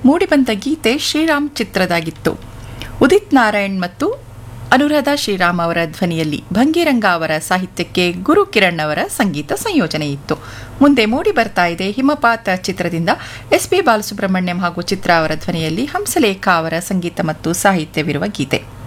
ಮೂಡಿಬಂದ ಗೀತೆ ಶ್ರೀರಾಮ್ ಚಿತ್ರದಾಗಿತ್ತು. ಉದಿತ್ ನಾರಾಯಣ್ ಮತ್ತು ಅನುರಾಧ ಶ್ರೀರಾಮ್ ಅವರ ಧ್ವನಿಯಲ್ಲಿ ಭಂಗಿರಂಗ ಅವರ ಸಾಹಿತ್ಯಕ್ಕೆ ಗುರು ಕಿರಣ್ ಅವರ ಸಂಗೀತ ಸಂಯೋಜನೆ ಇತ್ತು. ಮುಂದೆ ಮೂಡಿ ಬರ್ತಾ ಇದೆ ಹಿಮಪಾತ ಚಿತ್ರದಿಂದ ಎಸ್ ಪಿ ಬಾಲಸುಬ್ರಹ್ಮಣ್ಯಂ ಹಾಗೂ ಚಿತ್ರ ಅವರ ಧ್ವನಿಯಲ್ಲಿ ಹಂಸಲೇಖ ಅವರ ಸಂಗೀತ ಮತ್ತು ಸಾಹಿತ್ಯವಿರುವ ಗೀತೆ.